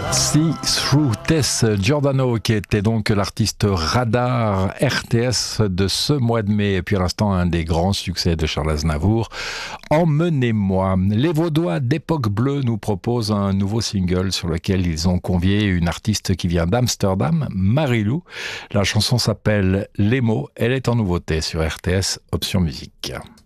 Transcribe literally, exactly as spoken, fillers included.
See Through Tess Giordano, qui était donc l'artiste radar R T S de ce mois de mai, et puis à l'instant un des grands succès de Charles Aznavour, Emmenez-moi. Les Vaudois d'Époque Bleue nous proposent un nouveau single sur lequel ils ont convié une artiste qui vient d'Amsterdam, Marilou. La chanson s'appelle Les mots, elle est en nouveauté sur R T S Option Musique.